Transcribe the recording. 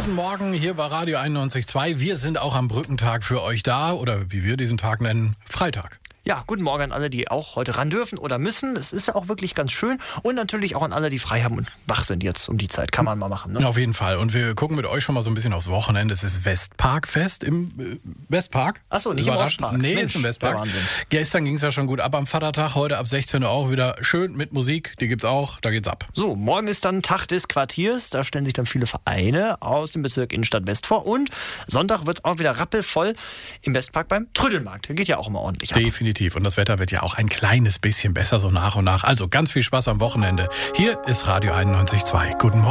Diesen Morgen hier bei Radio 91.2. Wir sind auch am Brückentag für euch da, oder wie wir diesen Tag nennen, Freitag. Ja, guten Morgen an alle, die auch heute ran dürfen oder müssen. Es ist ja auch wirklich ganz schön. Und natürlich auch an alle, die frei haben und wach sind jetzt um die Zeit. Kann man mal machen, ne? Auf jeden Fall. Und wir gucken mit euch schon mal so ein bisschen aufs Wochenende. Es ist Westparkfest im Westpark. Achso, nicht im Ostpark. Nee, Mensch, ist im Westpark. Wahnsinn. Gestern ging es ja schon gut ab am Vatertag. Heute ab 16 Uhr auch wieder schön mit Musik. Die gibt's auch. Da geht's ab. So, morgen ist dann Tag des Quartiers. Da stellen sich dann viele Vereine aus dem Bezirk Innenstadt West vor. Und Sonntag wird's auch wieder rappelvoll im Westpark beim Trödelmarkt. Der geht ja auch immer ordentlich ab. Definitiv. Und das Wetter wird ja auch ein kleines bisschen besser so nach und nach. Also ganz viel Spaß am Wochenende. Hier ist Radio 91.2. Guten Morgen.